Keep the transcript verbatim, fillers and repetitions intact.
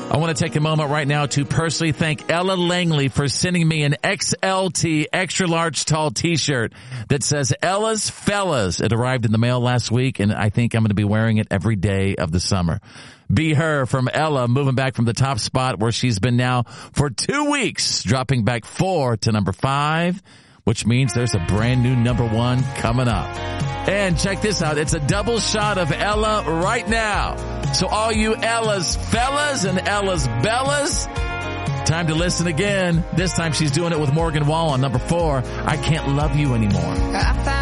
I want to take a moment right now to personally thank Ella Langley for sending me an X L T extra large tall t-shirt that says Ella's Fellas. It arrived in the mail last week, and I think I'm going to be wearing it every day of the summer. Be Her from Ella, moving back from the top spot where she's been now for two weeks, dropping back four to number five, which means there's a brand new number one coming up. And check this out. It's a double shot of Ella right now. So all you Ella's Fellas and Ella's Bellas, time to listen again. This time she's doing it with Morgan Wall on number four. I Can't Love You Anymore.